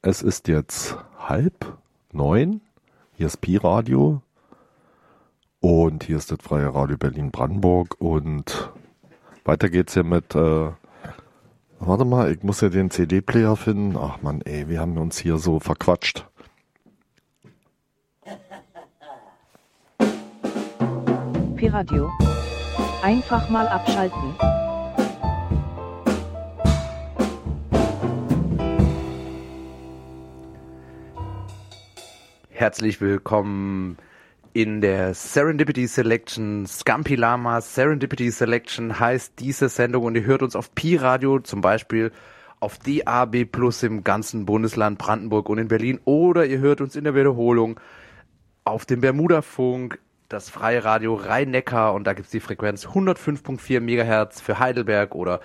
Es ist jetzt 8:30. Hier ist Pi-Radio. Und hier ist das Freie Radio Berlin-Brandenburg. Und weiter geht's hier mit, warte mal, ich muss ja den CD-Player finden. Ach man, ey, wir haben uns hier so verquatscht. Pi-Radio. Einfach mal abschalten. Herzlich willkommen in der Serendipity Selection. Scampi Lama Serendipity Selection heißt diese Sendung und ihr hört uns auf Pi-Radio, zum Beispiel auf DAB Plus im ganzen Bundesland Brandenburg und in Berlin, oder ihr hört uns in der Wiederholung auf dem Bermuda-Funk, das Freie Radio Rhein-Neckar, und da gibt es die Frequenz 105,4 MHz für Heidelberg oder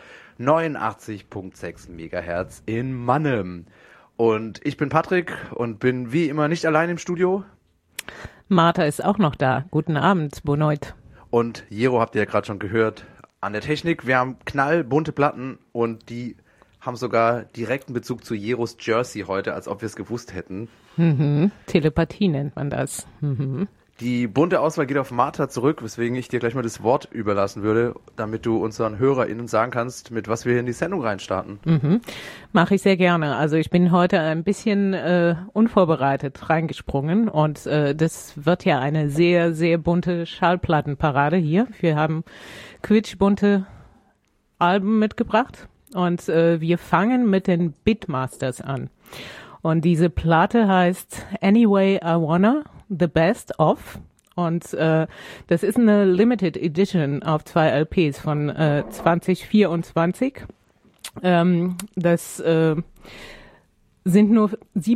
89,6 MHz in Mannem. Und ich bin Patrick und bin wie immer nicht allein im Studio. Martha ist auch noch da. Guten Abend, Bonoit. Und Jero habt ihr ja gerade schon gehört an der Technik. Wir haben knallbunte Platten und die haben sogar direkten Bezug zu Jeros Jersey heute, als ob wir es gewusst hätten. Telepathie nennt man das. Die bunte Auswahl geht auf Martha zurück, weswegen ich dir gleich mal das Wort überlassen würde, damit du unseren HörerInnen sagen kannst, mit was wir hier in die Sendung reinstarten. Mache ich sehr gerne. Also ich bin heute ein bisschen unvorbereitet reingesprungen und das wird ja eine sehr, sehr bunte Schallplattenparade hier. Wir haben quietschbunte Alben mitgebracht und wir fangen mit den Beatmasters an. Und diese Platte heißt Anyway I Wanna, The Best Of. Und das ist eine Limited Edition auf 2 LPs von 2024. Das sind nur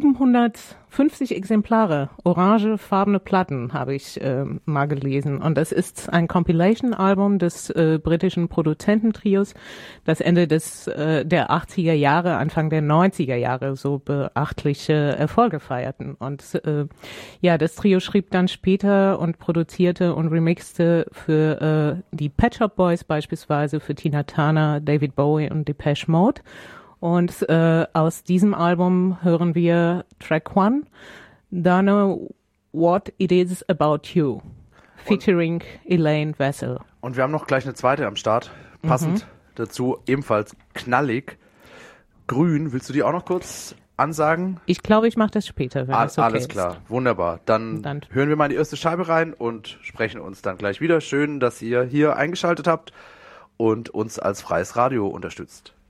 750 Exemplare, orangefarbene Platten, habe ich mal gelesen. Und das ist ein Compilation-Album des britischen Produzententrios, das Ende der 80er Jahre, Anfang der 90er Jahre so beachtliche Erfolge feierten. Und das Trio schrieb dann später und produzierte und remixte für die Pet Shop Boys beispielsweise, für Tina Turner, David Bowie und Depeche Mode. Und aus diesem Album hören wir Track 1, Don't Know What It Is About You, featuring Elaine Wessel. Und wir haben noch gleich eine zweite am Start, passend dazu, ebenfalls knallig, grün. Willst du die auch noch kurz ansagen? Ich glaube, ich mache das später, wenn das okay alles klar, ist. Wunderbar. Dann hören wir mal in die erste Scheibe rein und sprechen uns dann gleich wieder. Schön, dass ihr hier eingeschaltet habt und uns als freies Radio unterstützt.